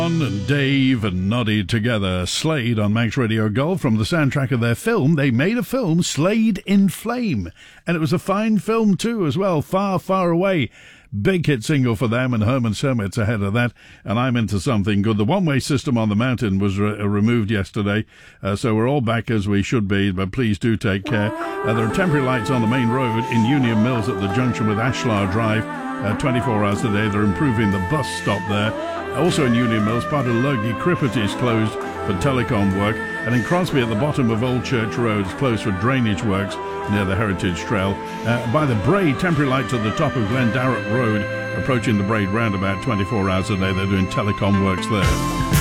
And Dave and Noddy together, Slade on Max Radio Gold from the soundtrack of their film. They made a film, Slade in Flame, and it was a fine film too as well, Far, Far Away. Big hit single for them, and Herman's Hermits ahead of that, and I'm Into Something Good. The one-way system on the mountain was removed yesterday, so we're all back as we should be, but please do take care. There are temporary lights on the main road in Union Mills at the junction with Ashlar Drive, 24 hours a day. They're improving the bus stop there. Also in Union Mills, part of Lurgy Crippet is closed for telecom work, and in Crosby at the bottom of Old Church Road is closed for drainage works near the Heritage Trail. By the Braid, temporary lights at the top of Glendarroch Road, approaching the Braid roundabout 24 hours a day. They're doing telecom works there.